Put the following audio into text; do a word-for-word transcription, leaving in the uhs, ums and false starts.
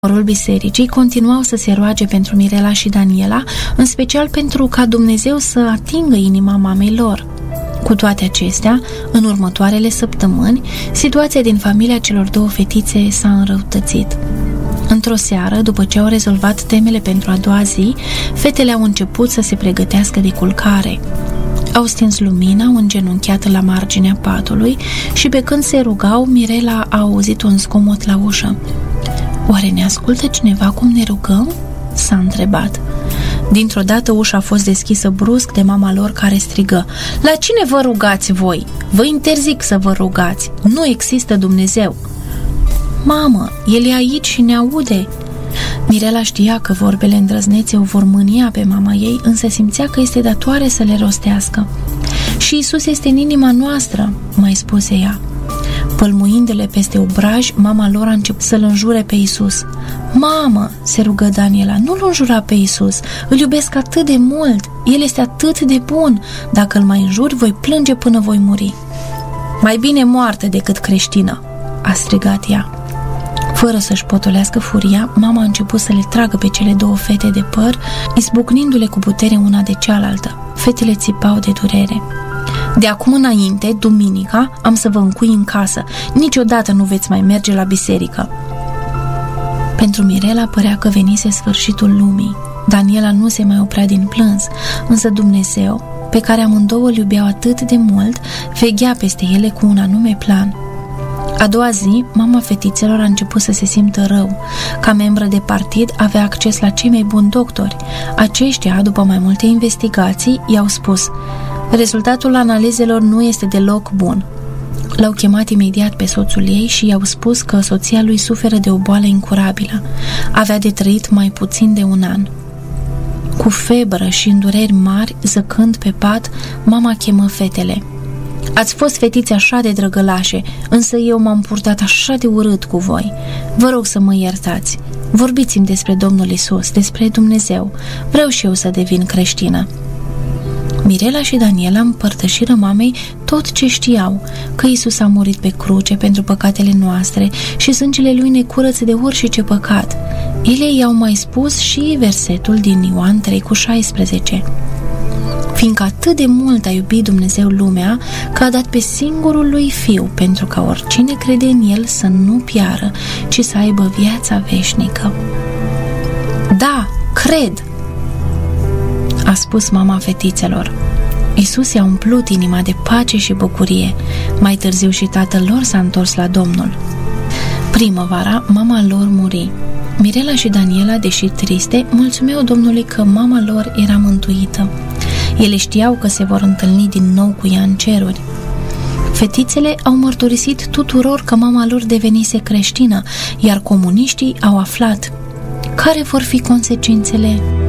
Corul bisericii continuau să se roage pentru Mirela și Daniela, în special pentru ca Dumnezeu să atingă inima mamei lor. Cu toate acestea, în următoarele săptămâni, situația din familia celor două fetițe s-a înrăutățit. Într-o seară, după ce au rezolvat temele pentru a doua zi, fetele au început să se pregătească de culcare. Au stins lumina, au îngenunchiat la marginea patului și pe când se rugau, Mirela a auzit un zgomot la ușă. Oare ne ascultă cineva cum ne rugăm? S-a întrebat. Dintr-o dată ușa a fost deschisă brusc de mama lor, care strigă: La cine vă rugați voi? Vă interzic să vă rugați. Nu există Dumnezeu. Mamă, El e aici și ne aude. Mirela știa că vorbele îndrăznețe o vor mânia pe mama ei, însă simțea că este datoare să le rostească. Și Iisus este în inima noastră, mai spuse ea. Pălmuindu-le peste obraj, mama lor a început să-l înjure pe Iisus. Mamă, se rugă Daniela, nu-l înjura pe Iisus, îl iubesc atât de mult, el este atât de bun, dacă îl mai înjuri, voi plânge până voi muri. Mai bine moartă decât creștină, a strigat ea. Fără să-și potolească furia, mama a început să le tragă pe cele două fete de păr, izbucnindu-le cu putere una de cealaltă. Fetele țipau de durere. De acum înainte, duminica, am să vă încui în casă. Niciodată nu veți mai merge la biserică. Pentru Mirela părea că venise sfârșitul lumii. Daniela nu se mai oprea din plâns, însă Dumnezeu, pe care amândouă îl iubeau atât de mult, veghea peste ele cu un anume plan. A doua zi, mama fetițelor a început să se simtă rău. Ca membră de partid, avea acces la cei mai buni doctori. Aceștia, după mai multe investigații, i-au spus: rezultatul analizelor nu este deloc bun. L-au chemat imediat pe soțul ei și i-au spus că soția lui suferă de o boală incurabilă. Avea de trăit mai puțin de un an. Cu febră și îndureri mari, zăcând pe pat, mama chemă fetele. Ați fost fetițe așa de drăgălașe, însă eu m-am purtat așa de urât cu voi. Vă rog să mă iertați. Vorbiți-mi despre Domnul Iisus, despre Dumnezeu. Vreau și eu să devin creștină. Mirela și Daniela împărtășiră mamei tot ce știau, că Iisus a murit pe cruce pentru păcatele noastre și sângele Lui ne curăță de orice păcat. Ele i-au mai spus și versetul din Ioan trei cu șaisprezece. Fiindcă atât de mult a iubit Dumnezeu lumea, că a dat pe singurul Lui Fiu, pentru ca oricine crede în El să nu piară, ci să aibă viața veșnică. Da, cred! A spus mama fetițelor. Iisus i-a umplut inima de pace și bucurie. Mai târziu și tatăl lor s-a întors la Domnul. Primăvara, mama lor muri. Mirela și Daniela, deși triste, mulțumeau Domnului că mama lor era mântuită. Ele știau că se vor întâlni din nou cu ea în ceruri. Fetițele au mărturisit tuturor că mama lor devenise creștină, iar comuniștii au aflat. Care vor fi consecințele?